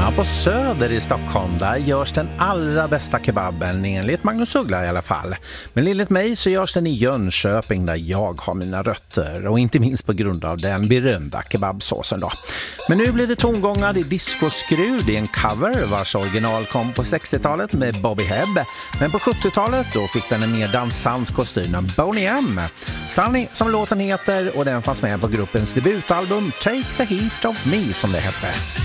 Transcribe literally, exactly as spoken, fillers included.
Ja, på Söder i Stockholm där görs den allra bästa kebaben enligt Magnus Uggla i alla fall. Men enligt mig så görs den i Jönköping där jag har mina rötter och inte minst på grund av den berömda kebabsåsen då. Men nu blir det tongångar i Disco Skruv, det är en cover vars original kom på sextiotalet med Bobby Hebb. Men på sjuttiotalet då fick den en mer dansant kostym av Boney M. Sunny som låten heter och den fanns med på gruppens debutalbum Take the Heat of Me som det hette.